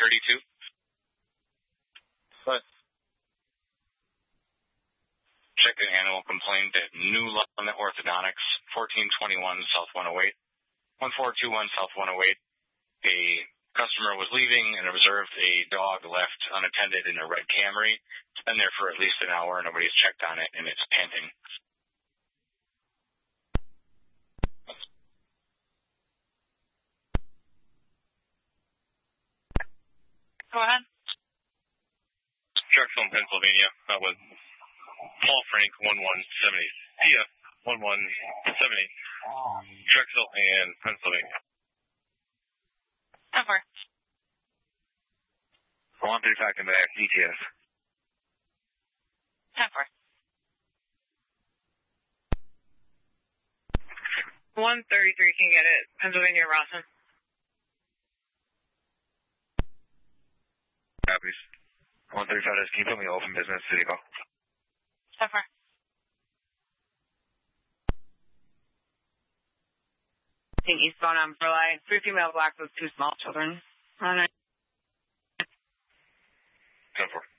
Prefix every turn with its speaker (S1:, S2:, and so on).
S1: 132.
S2: What?
S1: Check an animal complaint at New Lawn Orthodontics, 1421 South 108, 1421 South 108. A customer was leaving and observed a dog left unattended in a red Camry. It's been there for at least an hour. Nobody's checked on it, and it's panting.
S3: Go ahead.
S2: Drexel, Pennsylvania, with Paul Frank, 1170. CF, 1170. Drexel and Pennsylvania.
S3: 10-4.
S4: 135 come back, DTS.
S3: 10-4. 133 can get it. Pennsylvania, Rawson.
S4: Copies. 135 is, can you put me open business, city call?
S3: 10-4. Eastbound on Burleigh. 3 female black with 2 small children.
S4: 10-4.